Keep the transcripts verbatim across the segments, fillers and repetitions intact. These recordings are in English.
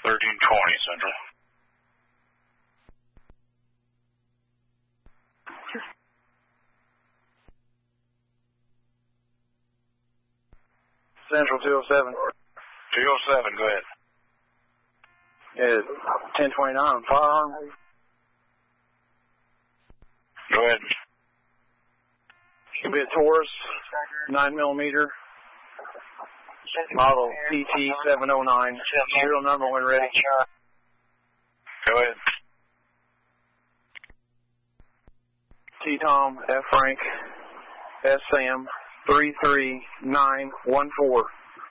thirteen twenty Central. Central two oh seven. two oh seven, go ahead. Yeah, ten twenty-nine, firearm. Go ahead. It'll be a Taurus, nine millimeter, model P T seven oh nine, serial number when ready. Go ahead. T-Tom, F. Frank, S. Sam, three three nine one four.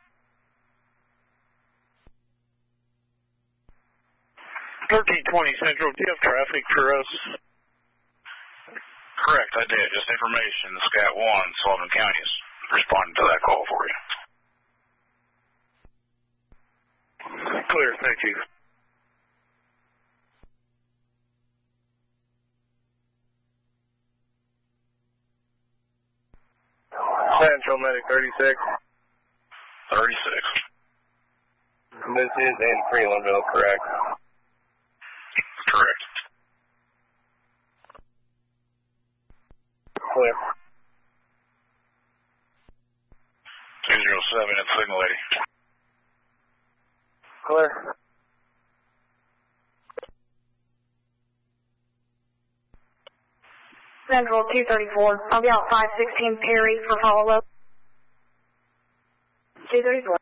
thirteen twenty Central, do you have traffic for us? Correct, I did. Just information. Scat one, Sullivan County is responding to that call for you. Clear, thank you. Central Medic thirty-six. thirty-six. This is in Freelandville, correct? Correct. Clear. two oh seven at Signal Lady. Clear. Central two thirty-four. I'll be out five sixteen Perry for follow-up. two thirty-four.